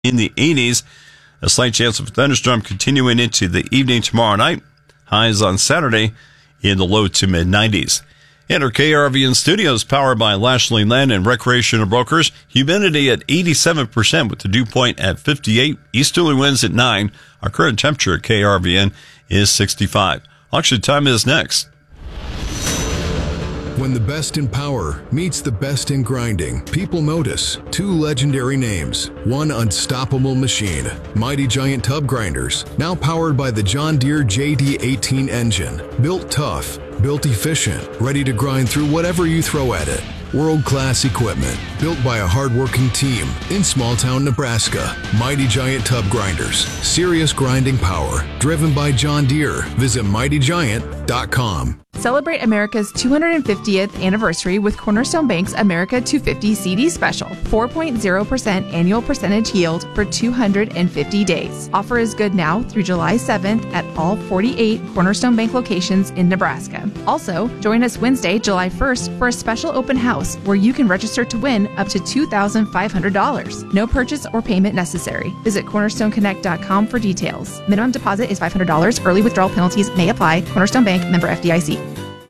in the 80s. A slight chance of a thunderstorm continuing into the evening tomorrow night. Highs on Saturday in the low to mid 90s. And our KRVN studios powered by Lashley Land and Recreational Brokers. Humidity at 87% with the dew point at 58. Easterly winds at 9. Our current temperature at KRVN is 65. Auction time is next. When the best in power meets the best in grinding, people notice two legendary names, one unstoppable machine, Mighty Giant Tub Grinders, now powered by the John Deere JD18 engine. Built tough, built efficient, ready to grind through whatever you throw at it. World-class equipment, built by a hard-working team in small-town Nebraska. Mighty Giant Tub Grinders, serious grinding power, driven by John Deere. Visit mightygiant.com. Celebrate America's 250th anniversary with Cornerstone Bank's America 250 CD Special. 4.0% annual percentage yield for 250 days. Offer is good now through July 7th at all 48 Cornerstone Bank locations in Nebraska. Also, join us Wednesday, July 1st for a special open house where you can register to win up to $2,500. No purchase or payment necessary. Visit cornerstoneconnect.com for details. Minimum deposit is $500. Early withdrawal penalties may apply. Cornerstone Bank, member FDIC.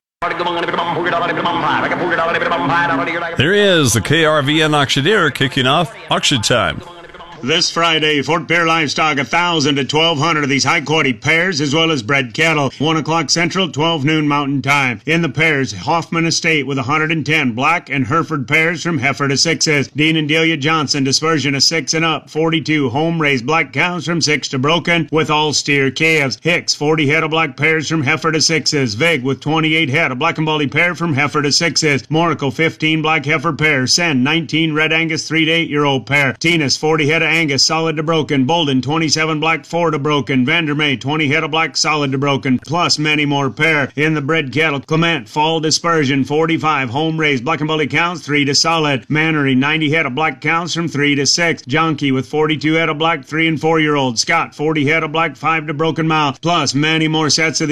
There is the KRVN Auctioneer kicking off auction time. This Friday, Fort Pierre Livestock, 1,000 to 1,200 of these high-quality pairs, as well as bred cattle. 1 o'clock Central, 12 noon Mountain Time. In the pairs, Hoffman Estate with 110 black and Hereford pairs from heifer to 6s. Dean and Delia Johnson, dispersion of 6 and up. 42 home-raised black cows from 6 to broken with all steer calves. Hicks, 40 head of black pairs from heifer to 6s. Vig with 28 head of black and baldy pair from heifer to 6s. Monaco, 15 black heifer pairs. Sen, 19 red Angus 3 to 8-year-old pair. Tinas, 40 head of Angus solid to broken. Bolden 27 black 4 to broken. Vandermeer 20 head of black solid to broken, plus many more pair. In the bred cattle, Clement fall dispersion 45 home raised black and bully cows 3 to solid. Mannery 90 head of black cows from 3 to 6. Jonky with 42 head of black 3 and 4-year-old. Scott 40 head of black 5 to broken mouth, plus many more sets of